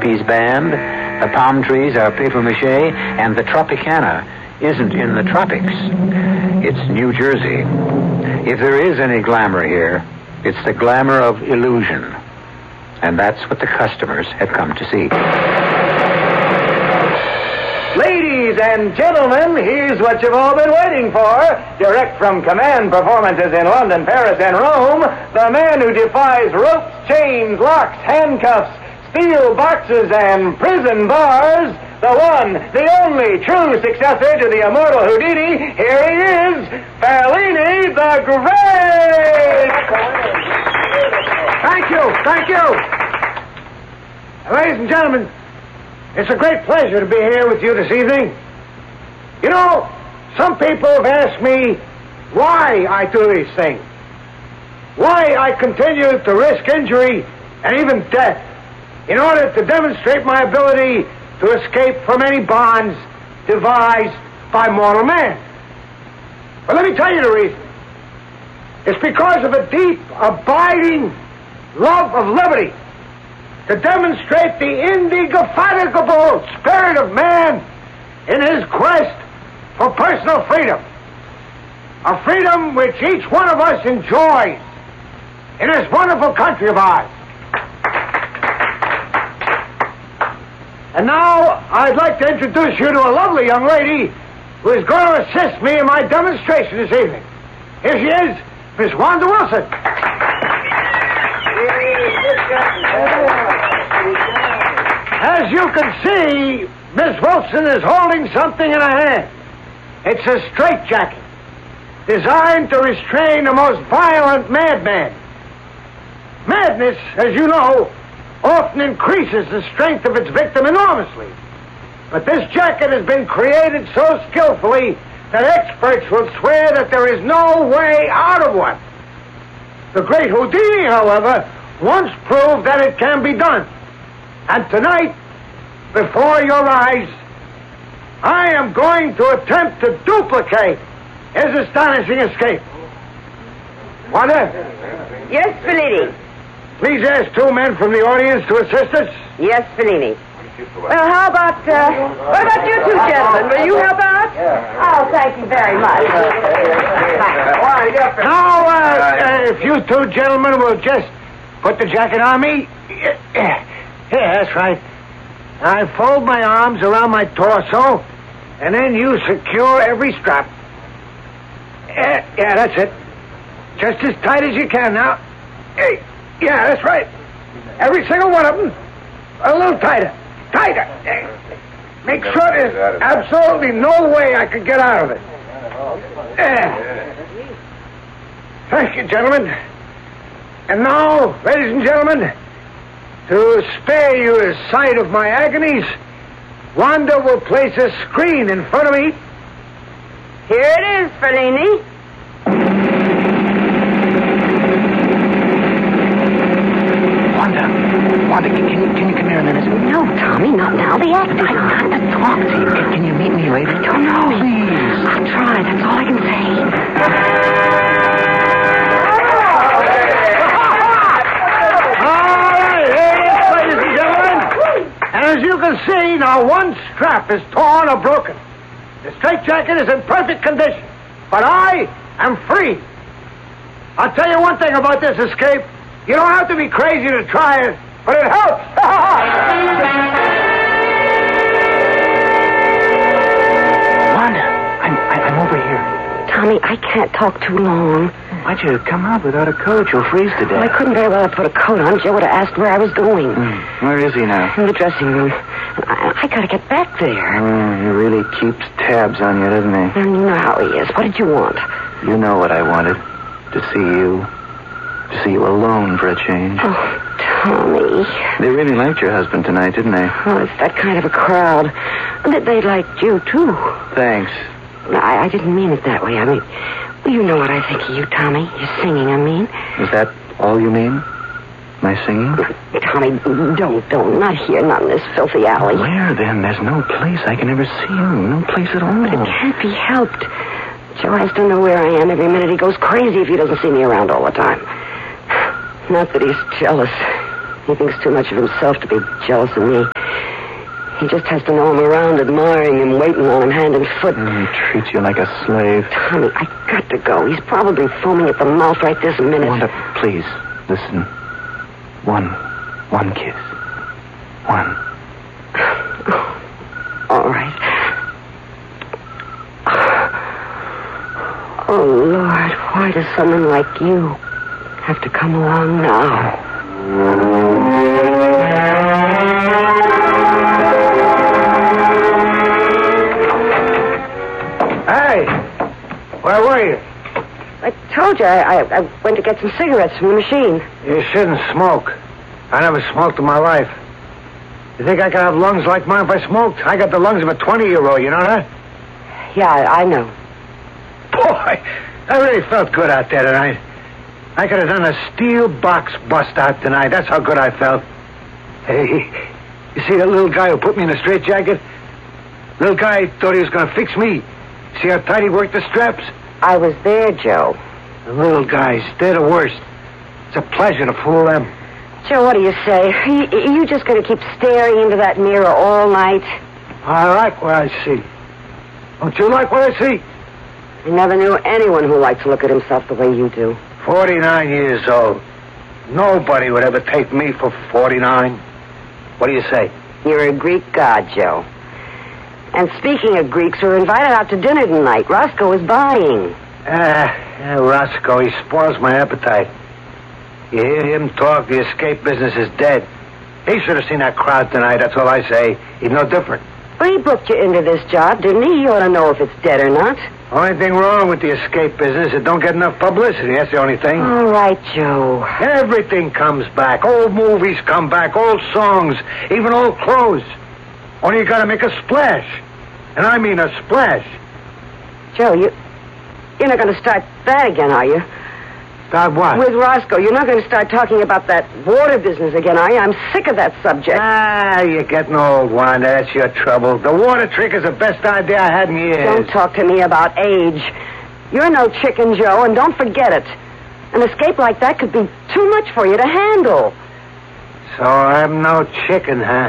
trapeze band, the palm trees are papier-mâché, and the Tropicana isn't in the tropics. It's New Jersey. If there is any glamour here, it's the glamour of illusion. And that's what the customers have come to see. Ladies and gentlemen, here's what you've all been waiting for. Direct from Command performances in London, Paris, and Rome, the man who defies ropes, chains, locks, handcuffs, steel boxes, and prison bars, the one, the only true successor to the immortal Houdini. Here he is, Fellini the Great! Thank you. Ladies and gentlemen, it's a great pleasure to be here with you this evening. You know, some people have asked me why I do these things. Why I continue to risk injury and even death in order to demonstrate my ability to escape from any bonds devised by mortal man. But let me tell you the reason. It's because of a deep, abiding love of liberty, to demonstrate the indefatigable spirit of man in his quest for personal freedom. A freedom which each one of us enjoys in this wonderful country of ours. And now I'd like to introduce you to a lovely young lady who is going to assist me in my demonstration this evening. Here she is, Miss Wanda Wilson. As you can see, Miss Wilson is holding something in her hand. It's a straitjacket designed to restrain the most violent madman. Madness, as you know, often increases the strength of its victim enormously. But this jacket has been created so skillfully that experts will swear that there is no way out of one. The great Houdini, however, once proved that it can be done. And tonight, before your eyes, I am going to attempt to duplicate his astonishing escape. Wanda? Yes, Fellini. Please ask two men from the audience to assist us. Yes, Fellini. Well, how about, what about you two gentlemen? Will you help out? Oh, thank you very much. Now, if you two gentlemen will just put the jacket on me. Yeah, that's right. I fold my arms around my torso, and then you secure every strap. Yeah, that's it. Just as tight as you can now. Yeah, that's right. Every single one of them. A little tighter. Tighter. Make sure there's absolutely no way I could get out of it. Thank you, gentlemen. And now, ladies and gentlemen, to spare you the sight of my agonies, Wanda will place a screen in front of me. Here it is, Fellini. Wanda, can you come here a minute? No, Tommy, not now. The actor's I've got to talk to you. Can you meet me later? I don't know. Please. I'll try. That's all I can say. All right, here it is, ladies and gentlemen. And as you can see, now one strap is torn or broken. The straitjacket is in perfect condition, but I am free. I'll tell you one thing about this escape. You don't have to be crazy to try it, but it helps. Wanda, I'm over here. Tommy, I can't talk too long. Why'd you come out without a coat? You'll freeze to Well, I death. couldn't very well have put a coat on. Joe would have asked where I was going. Where is he now? In the dressing room. I gotta get back there. He really keeps tabs on you, doesn't he? And you know how he is. What did you want? You know what I wanted. To see you. To see you alone for a change. Oh, Tommy. They really liked your husband tonight, didn't they? Oh, it's that kind of a crowd. They liked you, too. Thanks. I didn't mean it that way. I mean, well, you know what I think of you, Tommy. Your singing, I mean. Is that all you mean? My singing? Tommy, don't. Not here, not in this filthy alley. Where, then? There's no place I can ever see you. No place at all. But it can't be helped. Joe has to know where I am every minute. He goes crazy if he doesn't see me around all the time. Not that he's jealous. He thinks too much of himself to be jealous of me. He just has to know I'm around, admiring him, waiting on him hand and foot. He treats you like a slave. Tommy, I got to go. He's probably foaming at the mouth right this minute. Wanda, please, listen. One kiss. One. All right. Oh, Lord, why does someone like you have to come along now? Hey, where were you? I told you I went to get some cigarettes from the machine. You shouldn't smoke. I never smoked in my life. You think I could have lungs like mine if I smoked? I got the lungs of a 20-year-old, you know that? Yeah, I know. Boy, I really felt good out there tonight. I could have done a steel box bust out tonight. That's how good I felt. Hey, you see that little guy who put me in a straitjacket? Little guy thought he was going to fix me. See how tight he worked the straps? I was there, Joe. The little guys, they're the worst. It's a pleasure to fool them. Joe, what do you say? Are you just going to keep staring into that mirror all night? I like what I see. Don't you like what I see? I never knew anyone who liked to look at himself the way you do. 49 years old. Nobody would ever take me for 49. What do you say? You're a Greek god, Joe. And speaking of Greeks, we're invited out to dinner tonight. Roscoe is buying. Roscoe, he spoils my appetite. You hear him talk, the escape business is dead. He should have seen that crowd tonight, that's all I say. He's no different. Well, he booked you into this job, didn't he? He ought to know if it's dead or not. Only thing wrong with the escape business, it don't get enough publicity. That's the only thing. All right, Joe. Everything comes back. Old movies come back, old songs, even old clothes. Only you gotta make a splash. And I mean a splash. Joe, you're not going to start that again, are you? Start what? With Roscoe. You're not going to start talking about that water business again, are you? I'm sick of that subject. You're getting old, Wanda. That's your trouble. The water trick is the best idea I had in years. Don't talk to me about age. You're no chicken, Joe, and don't forget it. An escape like that could be too much for you to handle. So I'm no chicken, huh?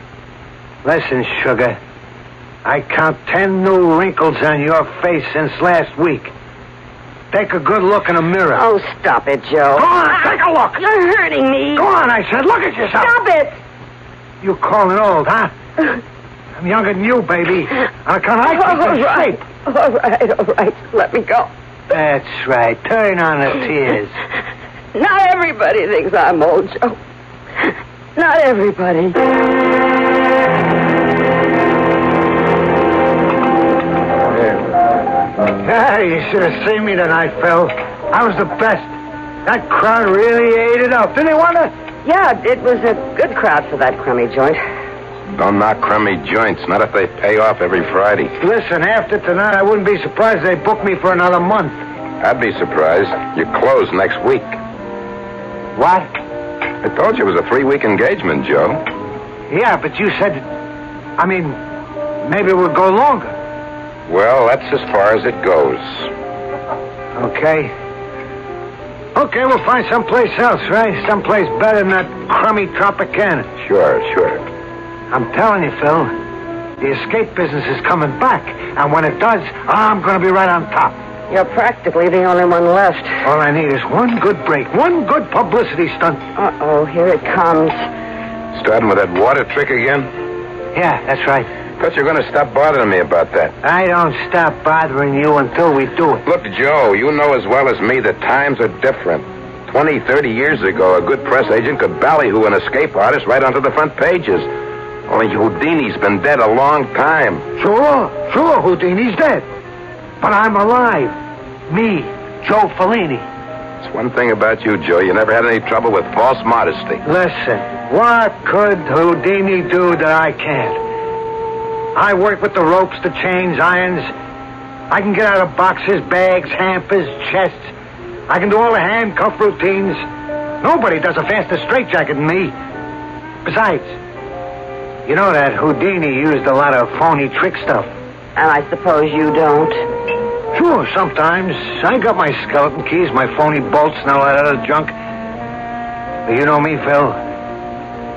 Listen, sugar. I count 10 new wrinkles on your face since last week. Take a good look in the mirror. Oh, stop it, Joe. Go on, take a look. You're hurting me. Go on, I said. Look at yourself. Stop it. You calling old, huh? I'm younger than you, baby. On account I keep in shape. All right. Let me go. That's right. Turn on the tears. Not everybody thinks I'm old, Joe. Not everybody. You should have seen me tonight, Phil. I was the best. That crowd really ate it up. Didn't they, Wanda? Yeah, it was a good crowd for that crummy joint. Don't knock crummy joints, not if they pay off every Friday. Listen, after tonight, I wouldn't be surprised if they booked me for another month. I'd be surprised. You close next week. What? I told you it was a 3-week engagement, Joe. Yeah, but you said... maybe it would go longer. Well, that's as far as it goes. Okay, we'll find someplace else, right? Someplace better than that crummy Tropicana. Sure. I'm telling you, Phil, the escape business is coming back. And when it does, I'm going to be right on top. You're practically the only one left. All I need is one good break, one good publicity stunt. Uh-oh, here it comes. Starting with that water trick again? Yeah, that's right. Thought you were going to stop bothering me about that. I don't stop bothering you until we do it. Look, Joe, you know as well as me that times are different. 20, 30 years ago, a good press agent could ballyhoo an escape artist right onto the front pages. Only Houdini's been dead a long time. Sure, Houdini's dead. But I'm alive. Me, Joe Fellini. It's one thing about you, Joe. You never had any trouble with false modesty. Listen, what could Houdini do that I can't? I work with the ropes, the chains, irons. I can get out of boxes, bags, hampers, chests. I can do all the handcuff routines. Nobody does a faster straitjacket than me. Besides, you know that Houdini used a lot of phony trick stuff. And I suppose you don't? Sure, sometimes. I got my skeleton keys, my phony bolts, and all that other junk. But you know me, Phil.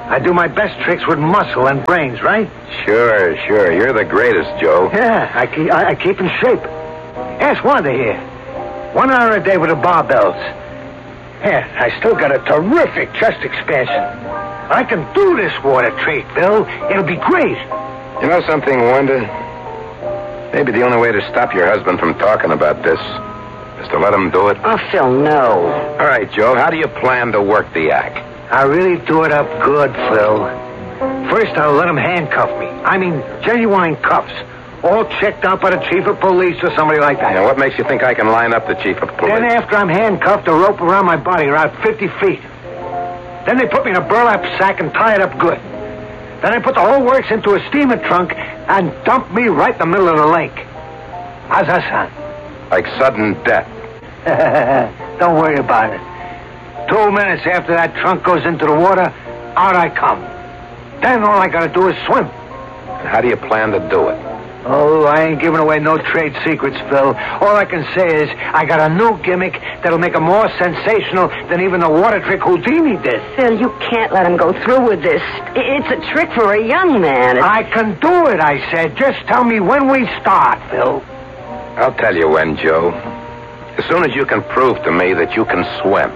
I do my best tricks with muscle and brains, right? Sure. You're the greatest, Joe. Yeah, I keep in shape. Ask Wanda here. 1 hour a day with the barbells. Yeah, I still got a terrific chest expansion. I can do this water trick, Bill. It'll be great. You know something, Wanda? Maybe the only way to stop your husband from talking about this is to let him do it. Oh, Phil, no. All right, Joe, how do you plan to work the act? I really do it up good, Phil. First, I'll let him handcuff me. I mean, genuine cuffs. All checked out by the chief of police or somebody like that. Now, what makes you think I can line up the chief of police? Then after I'm handcuffed, a rope around my body around 50 feet. Then they put me in a burlap sack and tie it up good. Then I put the whole works into a steamer trunk and dump me right in the middle of the lake. How's that sound? Like sudden death. Don't worry about it. 2 minutes after that trunk goes into the water, out I come. Then all I gotta do is swim. And how do you plan to do it? Oh, I ain't giving away no trade secrets, Phil. All I can say is I got a new gimmick that'll make him more sensational than even the water trick Houdini did. Phil, you can't let him go through with this. It's a trick for a young man. I can do it, I said. Just tell me when we start, Phil. I'll tell you when, Joe. As soon as you can prove to me that you can swim.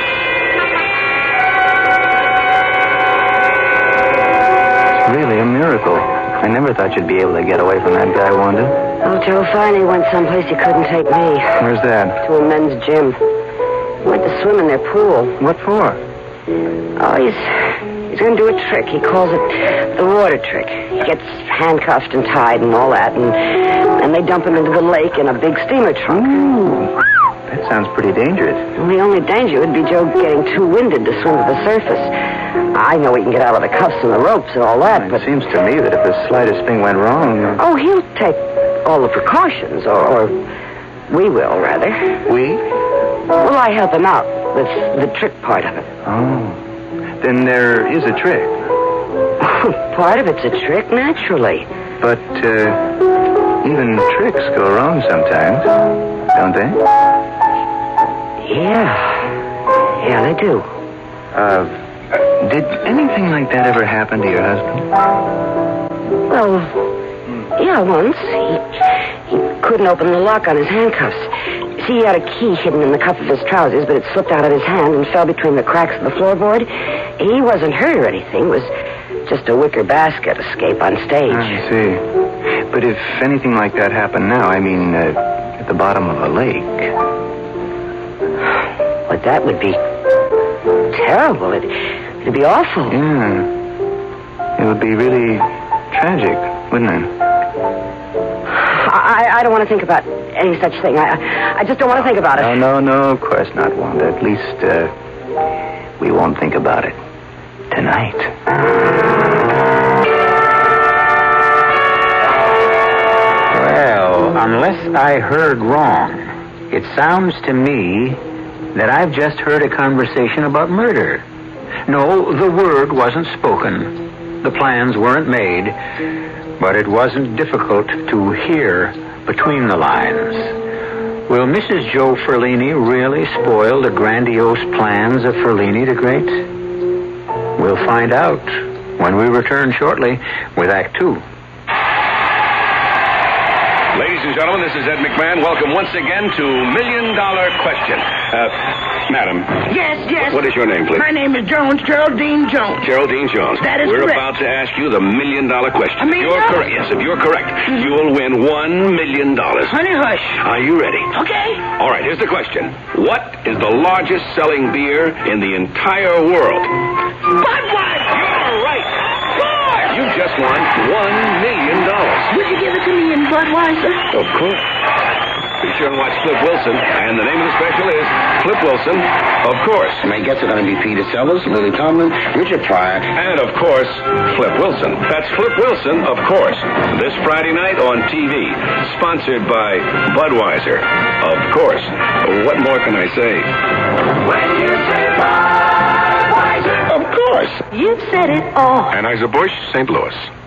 It's really a miracle. I never thought you'd be able to get away from that guy, Wanda. Oh, Joe finally went someplace he couldn't take me. Where's that? To a men's gym. He went to swim in their pool. What for? Oh, he's going to do a trick. He calls it the water trick. He gets handcuffed and tied and all that, and they dump him into the lake in a big steamer trunk. Ooh, that sounds pretty dangerous. Well, the only danger would be Joe getting too winded to swim to the surface. I know he can get out of the cuffs and the ropes and all that, but... It seems to me that if the slightest thing went wrong... Oh, he'll take all the precautions, or we will, rather. We? Well, I help him out with the trick part of it. Oh. Then there is a trick. Part of it's a trick, naturally. But, even tricks go wrong sometimes, don't they? Yeah, they do. Did anything like that ever happen to your husband? Well, yeah, once. He couldn't open the lock on his handcuffs. See, he had a key hidden in the cuff of his trousers, but it slipped out of his hand and fell between the cracks of the floorboard. He wasn't hurt or anything. It was just a wicker basket escape on stage. I see. But if anything like that happened now, I mean, at the bottom of a lake... But that would be terrible. It'd be awful. Yeah. It would be really tragic, wouldn't it? I don't want to think about any such thing. I just don't want to think about it. No, of course not, Wanda. At least, we won't think about it tonight. Well, unless I heard wrong, it sounds to me that I've just heard a conversation about murder. No, the word wasn't spoken. The plans weren't made. But it wasn't difficult to hear between the lines. Will Mrs. Joe Ferlini really spoil the grandiose plans of Ferlini the Great? We'll find out when we return shortly with Act 2. Ladies and gentlemen, this is Ed McMahon. Welcome once again to $1 Million Question. Madam. Yes. What is your name, please? My name is Jones, Geraldine Jones. Geraldine Jones. That is We're correct. about to ask you the $1 Million Question. $1 million? If you're correct, yes, if you're correct, you will win $1 million. Honey, hush. Are you ready? Okay. All right, here's the question. What is the largest selling beer in the entire world? Budweiser. You're right. You just won $1 million. Would you give it to me in Budweiser? Of course. Be sure and watch Flip Wilson. And the name of the special is Flip Wilson, of course. My guests are going to be Peter Sellers, Lily Tomlin, Richard Pryor, And, of course, Flip Wilson. That's Flip Wilson, of course. This Friday night on TV. Sponsored by Budweiser, of course. What more can I say? When you say Budweiser. Of course. You've said it all. Anheuser-Busch, St. Louis.